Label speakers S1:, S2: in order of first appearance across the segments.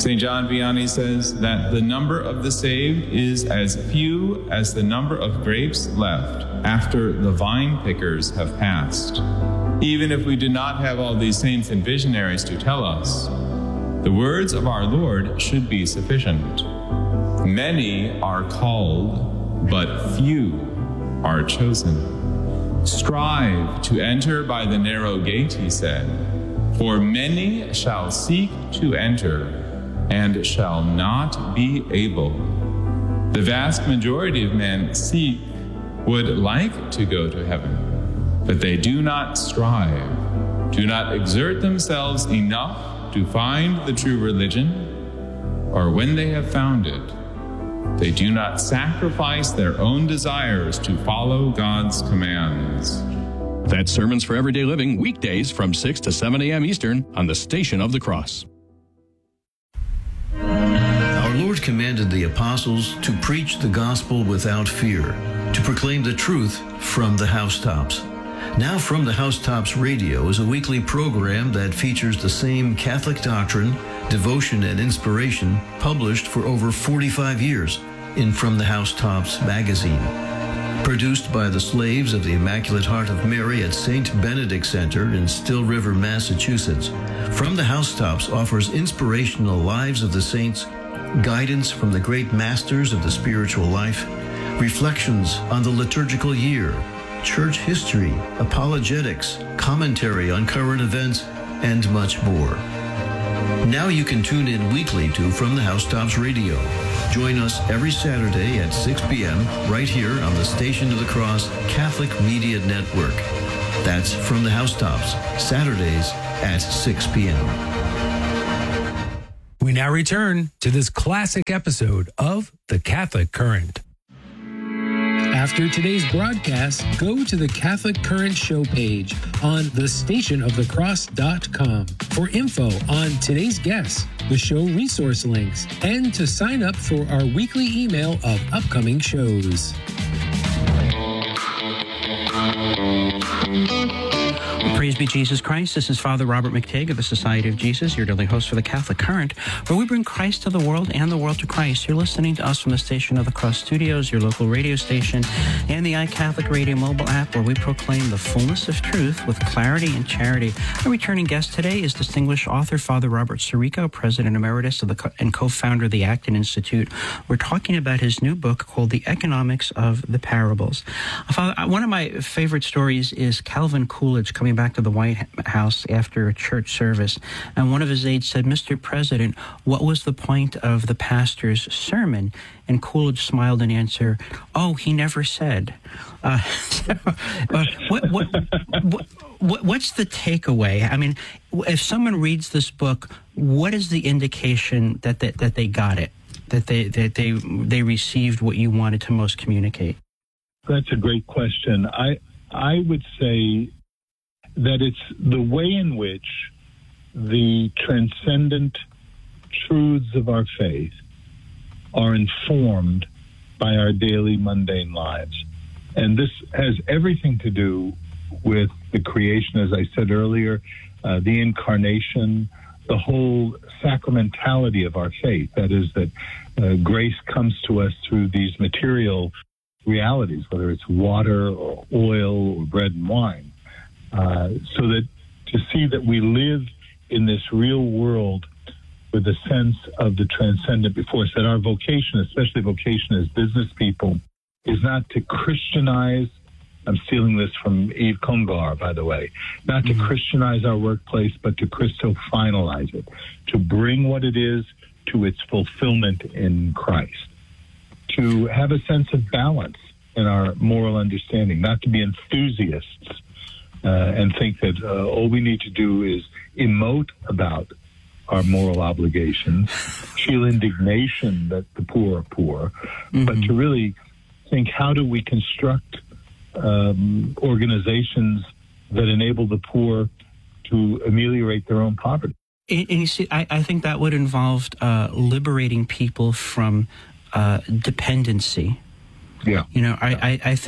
S1: St. John Vianney says that the number of the saved is as few as the number of grapes left after the vine pickers have passed. Even if we did not have all these saints and visionaries to tell us, the words of our Lord should be sufficient. Many are called, but few are chosen. Strive to enter by the narrow gate, he said, for many shall seek to enter and shall not be able. The vast majority of men would like to go to heaven, but they do not strive, do not exert themselves enough to find the true religion, or when they have found it, they do not sacrifice their own desires to follow God's commands.
S2: That's Sermons for Everyday Living, weekdays from 6 to 7 a.m. Eastern on the Station of the Cross.
S3: Our Lord commanded the apostles to preach the gospel without fear, to proclaim the truth from the housetops. Now From the Housetops Radio is a weekly program that features the same Catholic doctrine, devotion, and inspiration published for over 45 years in From the Housetops magazine. Produced by the slaves of the Immaculate Heart of Mary at St. Benedict Center in Still River, Massachusetts, From the Housetops offers inspirational lives of the saints, guidance from the great masters of the spiritual life, reflections on the liturgical year, church history, apologetics, commentary on current events, and much more. Now you can tune in weekly to From the Housetops Radio. Join us every Saturday at 6 p.m. right here on the Station of the Cross Catholic Media Network. That's From the Housetops, Saturdays at 6 p.m.
S4: We now return to this classic episode of The Catholic Current. After today's broadcast, go to the Catholic Current show page on thestationofthecross.com for info on today's guests, the show resource links, and to sign up for our weekly email of upcoming shows.
S5: Praise be Jesus Christ. This is Father Robert McTague of the Society of Jesus, your daily host for the Catholic Current, where we bring Christ to the world and the world to Christ. You're listening to us from the Station of the Cross Studios, your local radio station, and the iCatholic Radio mobile app, where we proclaim the fullness of truth with clarity and charity. Our returning guest today is distinguished author Father Robert Sirico, President Emeritus of and co-founder of the Acton Institute. We're talking about his new book called The Economics of the Parables. Father, one of my favorite stories is Calvin Coolidge coming back to the White House after a church service, and one of his aides said, "Mr. President, what was the point of the pastor's sermon?" And Coolidge smiled and answered, "Oh, he never said." What's the takeaway? I mean, if someone reads this book, what is the indication that they got it, that they received what you wanted to most communicate?
S6: That's a great question. I would say that it's the way in which the transcendent truths of our faith are informed by our daily mundane lives. And this has everything to do with the creation, as I said earlier, the incarnation, the whole sacramentality of our faith. That is that grace comes to us through these material realities, whether it's water or oil or bread and wine. So that to see that we live in this real world with a sense of the transcendent before us, that our vocation, especially vocation as business people, is not to Christianize. I'm stealing this from Yves Congar, by the way, not to Christianize our workplace, but to Christo-finalize it, to bring what it is to its fulfillment in Christ, to have a sense of balance in our moral understanding, not to be enthusiasts and think that all we need to do is emote about our moral obligations, feel indignation that the poor are poor, but to really think, how do we construct organizations that enable the poor to ameliorate their own poverty?
S5: And you see, I think that would involve liberating people from dependency.
S6: Yeah.
S5: You know, I think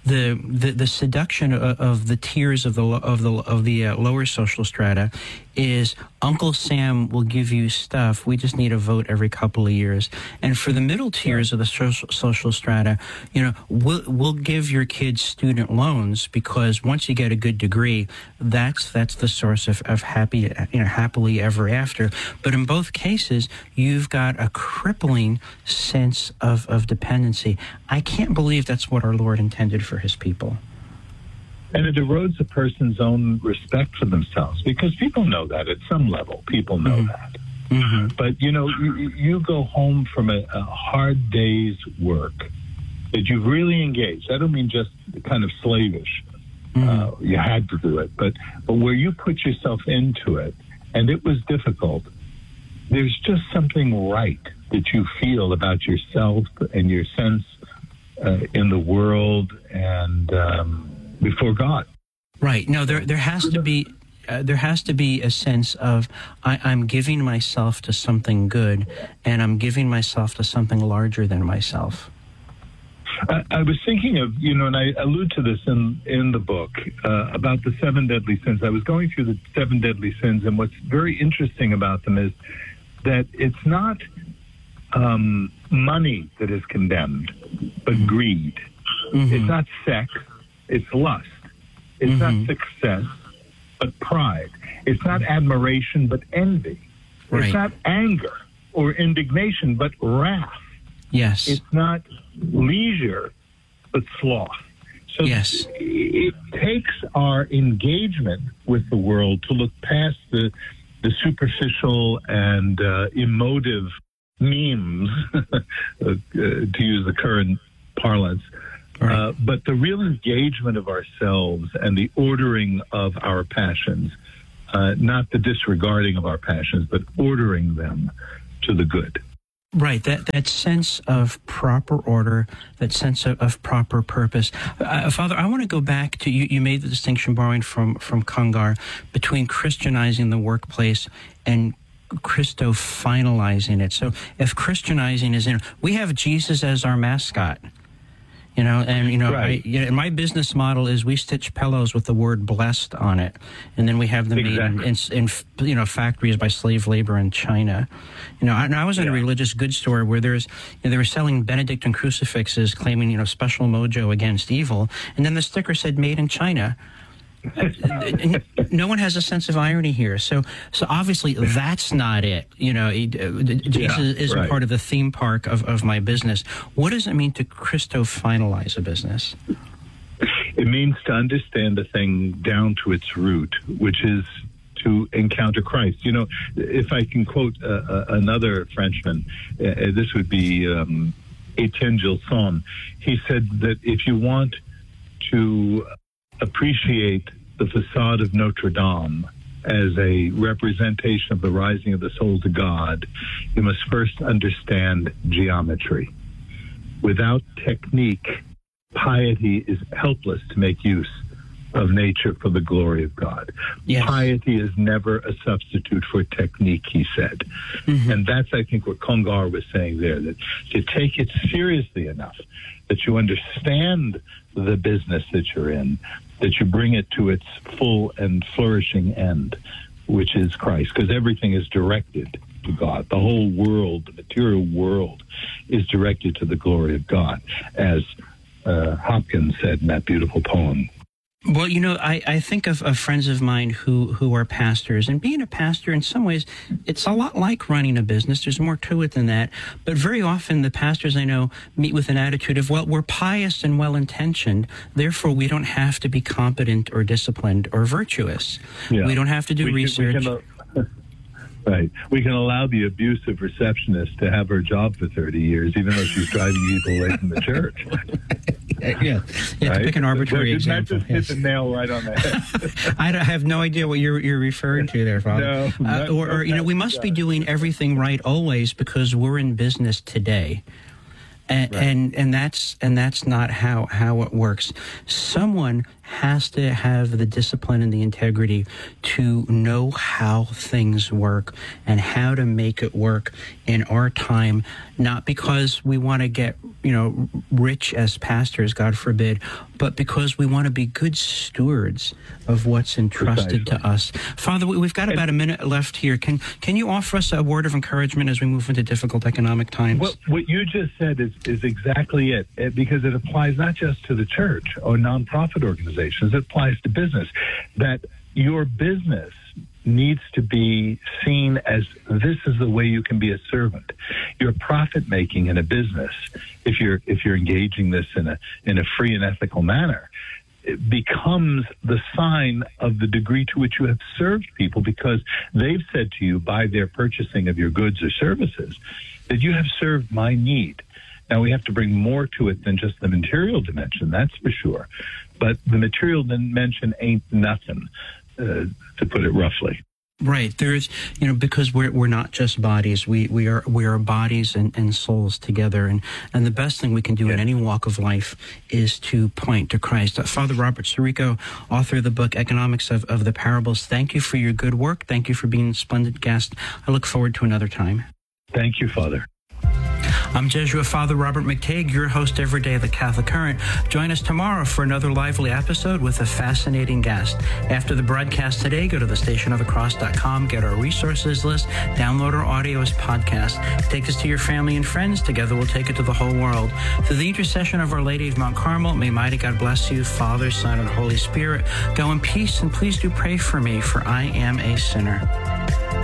S5: the seduction of the tiers of the lower social strata is Uncle Sam will give you stuff. We just need a vote every couple of years. And for the middle tiers of the social strata, we'll give your kids student loans, because once you get a good degree, that's the source of happily ever after. But in both cases, you've got a crippling sense of dependency. I can't believe that's what our Lord intended for his people.
S6: And it erodes a person's own respect for themselves, because people know that at some level. People know that. Mm-hmm. But, you go home from a hard day's work that you've really engaged. I don't mean just kind of slavish. You had to do it. But where you put yourself into it, and it was difficult, there's just something right that you feel about yourself and your sense in the world and before God.
S5: Right. No, there has to be a sense of I'm giving myself to something good, and I'm giving myself to something larger than myself.
S6: I was thinking of, and I allude to this in the book, about the 7 deadly sins. I was going through the 7 deadly sins, and what's very interesting about them is that it's not money that is condemned, but greed. Mm-hmm. It's not sex, it's lust. It's not success, but pride. It's not admiration, but envy. Right. It's not anger or indignation, but wrath.
S5: Yes.
S6: It's not leisure, but sloth. So it takes our engagement with the world to look past the superficial and emotive memes, to use the current parlance, right. But the real engagement of ourselves and the ordering of our passions, not the disregarding of our passions, but ordering them to the good.
S5: Right, that sense of proper order, that sense of proper purpose. Father, I want to go back to, you made the distinction, borrowing from Congar, between Christianizing the workplace and Christo-finalizing it. So if Christianizing is we have Jesus as our mascot. Right. My business model is we stitch pillows with the word blessed on it, and then we have them made in factories by slave labor in China. I was in a religious goods store where they were selling Benedictine crucifixes, claiming special mojo against evil, and then the sticker said "Made in China." No one has a sense of irony here. So obviously that's not it. Jesus isn't part of the theme park of my business. What does it mean to Christo-finalize a business?
S6: It means to understand a thing down to its root, which is to encounter Christ. If I can quote another Frenchman, this would be Etienne Gilson. He said that if you want to appreciate the facade of Notre Dame as a representation of the rising of the soul to God, you must first understand geometry. Without technique, piety is helpless to make use of nature for the glory of God. Yes. Piety is never a substitute for technique, he said. Mm-hmm. And that's, I think, what Congar was saying there, that to take it seriously enough that you understand the business that you're in, that you bring it to its full and flourishing end, which is Christ, because everything is directed to God. The whole world, the material world, is directed to the glory of God, as Hopkins said in that beautiful poem.
S5: Well, I think of friends of mine who are pastors, and being a pastor in some ways, it's a lot like running a business. There's more to it than that. But very often the pastors I know meet with an attitude of, well, we're pious and well-intentioned, therefore we don't have to be competent or disciplined or virtuous. Yeah. We don't have to do research.
S6: Right. We can allow the abusive receptionist to have her job for 30 years, even though she's driving people away from the church.
S5: Yeah, right? To pick an arbitrary example.
S6: That just hit the nail right on the head.
S5: I have no idea what you're referring to there, Father. No, we must be doing everything right always because we're in business today. And that's not how it works. Someone has to have the discipline and the integrity to know how things work and how to make it work in our time, not because we want to get, rich as pastors, God forbid, but because we want to be good stewards of what's entrusted to us. Father, we've got about a minute left here. Can you offer us a word of encouragement as we move into difficult economic times?
S6: Well, what you just said is exactly it, because it applies not just to the church or nonprofit organizations, it applies to business, that your business needs to be seen as this is the way you can be a servant. Your profit making in a business, if you're engaging this in a free and ethical manner, it becomes the sign of the degree to which you have served people, because they've said to you by their purchasing of your goods or services that you have served my need. Now, we have to bring more to it than just the material dimension, that's for sure. But the material dimension ain't nothing, to put it roughly.
S5: Right. There's, because we're not just bodies. We are bodies and souls together. And the best thing we can do in any walk of life is to point to Christ. Father Robert Sirico, author of the book Economics of the Parables, thank you for your good work. Thank you for being a splendid guest. I look forward to another time.
S6: Thank you, Father.
S5: I'm Jesuit Father Robert McTague, your host every day of the Catholic Current. Join us tomorrow for another lively episode with a fascinating guest. After the broadcast today, go to thestationofthecross.com, get our resources list, download our audio as podcast. Take this to your family and friends. Together we'll take it to the whole world. Through the intercession of Our Lady of Mount Carmel, may mighty God bless you, Father, Son, and Holy Spirit. Go in peace, and please do pray for me, for I am a sinner.